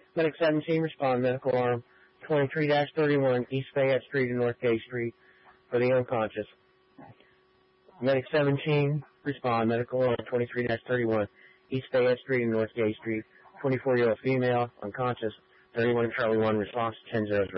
Medic 17, respond. Medical arm 23-31, East Fayette Street and North Gay Street for the unconscious. Medic 17, respond. Medical arm 23-31, East Fayette Street and North Gay Street. 24-year-old female, unconscious. 31 Charlie 1, response 10-0.